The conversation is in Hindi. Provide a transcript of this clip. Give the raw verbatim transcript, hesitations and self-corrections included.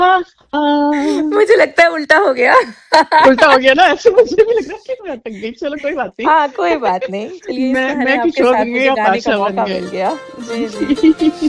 हाँ, हाँ। मुझे लगता है उल्टा हो गया। उल्टा हो गया ना, ऐसे मुझे भी लग रहा है कि मैं अटक गई। चलो कोई बात नहीं। हाँ कोई बात नहीं, चलिए इस मैं बहाने मैं आपके कुछ और साथ बन गई, मुझे आप गाने का आशा बन मौका मिल गया। जी जी। गई।